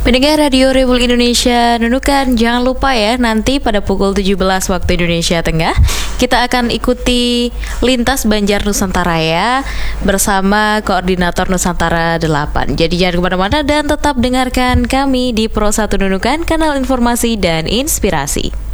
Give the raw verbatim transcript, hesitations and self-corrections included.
Pendengar Radio Republik Indonesia Nunukan, jangan lupa ya, nanti pada pukul tujuh belas waktu Indonesia Tengah kita akan ikuti Lintas Banjar Nusantara ya, bersama Koordinator Nusantara delapan. Jadi jangan kemana-mana dan tetap dengarkan kami di Pro satu Nunukan, kanal informasi dan inspirasi.